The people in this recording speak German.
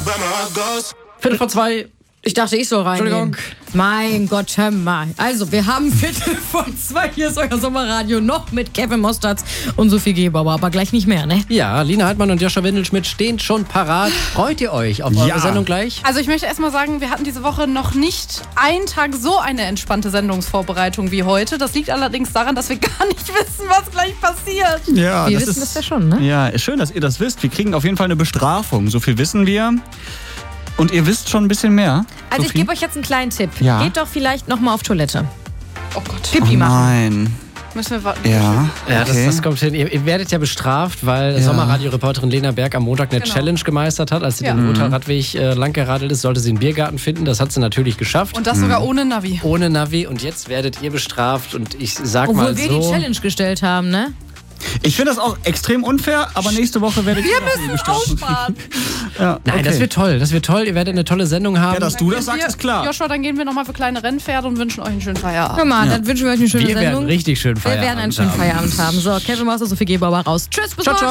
Viertel vor 2. Ich dachte, ich soll reingehen. Entschuldigung. Mein Gott, hör mal. Also, wir haben Viertel vor 2. Hier ist euer Sommerradio noch mit Kevin Mosterz und Sophie Gebauer, aber gleich nicht mehr, ne? Ja, Lina Hartmann und Joscha Windelschmidt stehen schon parat. Freut ihr euch auf eure Sendung gleich? Also ich möchte erstmal sagen, wir hatten diese Woche noch nicht einen Tag so eine entspannte Sendungsvorbereitung wie heute. Das liegt allerdings daran, dass wir gar nicht wissen, was gleich passiert. Ja, Wir wissen das ja schon, ne? Ja, ist schön, dass ihr das wisst. Wir kriegen auf jeden Fall eine Bestrafung. So viel wissen wir. Und ihr wisst schon ein bisschen mehr. Also ich Sophie? gebe euch jetzt einen kleinen Tipp. Ja. Geht doch vielleicht nochmal auf Toilette. Oh Gott. Pipi machen. Nein. Müssen wir warten. Ja, Ja, okay. das kommt hin. Ihr werdet ja bestraft, weil Sommerradio-Reporterin Lena Berg am Montag eine Challenge gemeistert hat. Als sie den Ruhrtalradweg lang geradelt ist, sollte sie einen Biergarten finden. Das hat sie natürlich geschafft. Und das sogar ohne Navi. Ohne Navi. Und jetzt werdet ihr bestraft. Und ich sag Obwohl mal wir die so... Challenge gestellt haben, ne? Ich finde das auch extrem unfair, aber nächste Woche werdet ihr Wir müssen aussparen. Ja, Nein, das wird toll. Das wird toll. Ihr werdet eine tolle Sendung haben. Ja, dass du das sagst, ist klar. Joshua, dann gehen wir nochmal für kleine Rennpferde und wünschen euch einen schönen Feierabend. Hör mal, dann wünschen wir euch eine schöne wir Sendung. werden richtig schön Wir Feierabend werden einen schönen haben. Feierabend haben. So, Kevin Mosterz, Sophie Gebauer raus. Tschüss, bis morgen.